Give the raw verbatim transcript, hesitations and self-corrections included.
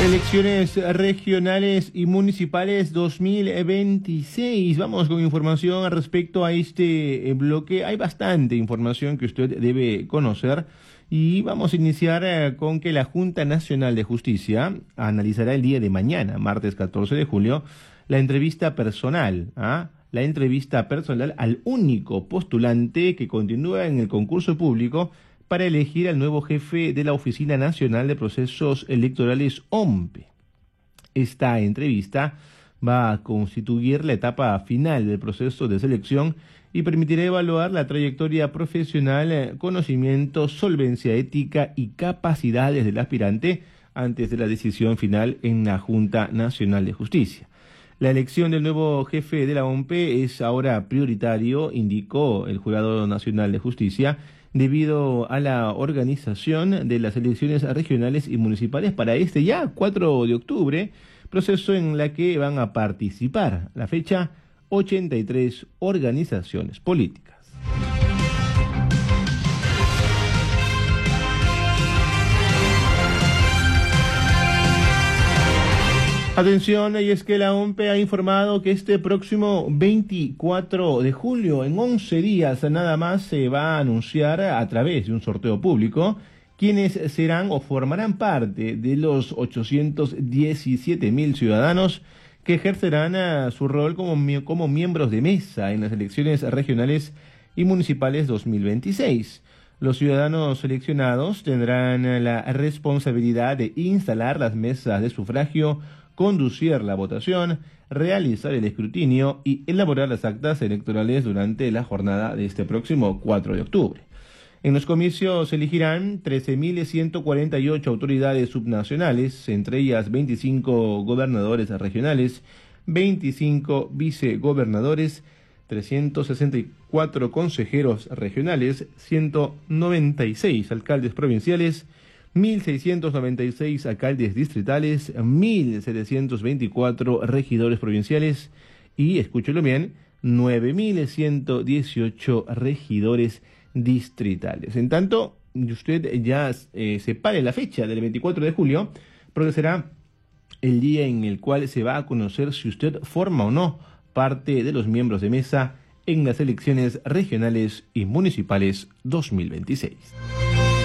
Elecciones regionales y municipales dos mil veintiséis. Vamos con información respecto a este bloque. Hay bastante información que usted debe conocer y vamos a iniciar eh, con que la Junta Nacional de Justicia analizará el día de mañana, martes catorce de julio, la entrevista personal, ¿ah? la entrevista personal al único postulante que continúa en el concurso público para elegir al nuevo jefe de la Oficina Nacional de Procesos Electorales, O M P E. Esta entrevista va a constituir la etapa final del proceso de selección y permitirá evaluar la trayectoria profesional, conocimiento, solvencia ética y capacidades del aspirante antes de la decisión final en la Junta Nacional de Justicia. La elección del nuevo jefe de la O M P E es ahora prioritario, indicó el Jurado Nacional de Justicia, debido a la organización de las elecciones regionales y municipales para este ya cuatro de octubre, proceso en la que van a participar, la fecha, ochenta y tres organizaciones políticas. Atención, y es que la O M P E ha informado que este próximo veinticuatro de julio, en once días nada más, se va a anunciar a través de un sorteo público quienes serán o formarán parte de los ochocientos diecisiete mil ciudadanos que ejercerán uh, su rol como, como miembros de mesa en las elecciones regionales y municipales dos mil veintiséis. Los ciudadanos seleccionados tendrán la responsabilidad de instalar las mesas de sufragio, conducir la votación, realizar el escrutinio y elaborar las actas electorales durante la jornada de este próximo cuatro de octubre. En los comicios se elegirán trece mil ciento cuarenta y ocho autoridades subnacionales, entre ellas veinticinco gobernadores regionales, veinticinco vicegobernadores, trescientos sesenta y cuatro consejeros regionales, ciento noventa y seis alcaldes provinciales, mil seiscientos noventa y seis alcaldes distritales, mil setecientos veinticuatro regidores provinciales y, escúchelo bien, nueve mil ciento dieciocho regidores distritales. En tanto, usted ya eh, separe la fecha del veinticuatro de julio, porque será el día en el cual se va a conocer si usted forma o no parte de los miembros de mesa en las elecciones regionales y municipales dos mil veintiséis.